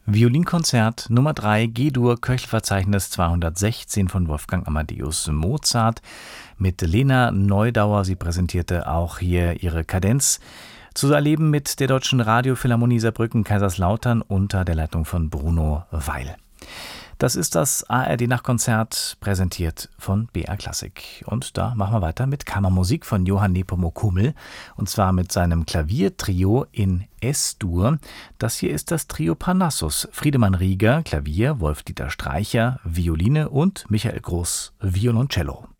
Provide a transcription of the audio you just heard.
Violinkonzert Nummer 3 G-Dur Köchelverzeichnis 216 von Wolfgang Amadeus Mozart mit Lena Neudauer. Sie präsentierte auch hier ihre Kadenz. Zu erleben mit der Deutschen Radiophilharmonie Saarbrücken Kaiserslautern unter der Leitung von Bruno Weil. Das ist das ARD-Nachtkonzert, präsentiert von BR Klassik. Und da machen wir weiter mit Kammermusik von Johann Nepomuk Hummel. Und zwar mit seinem Klaviertrio in S-Dur. Das hier ist das Trio Parnassus. Friedemann Rieger, Klavier, Wolf-Dieter Streicher, Violine und Michael Groß, Violoncello.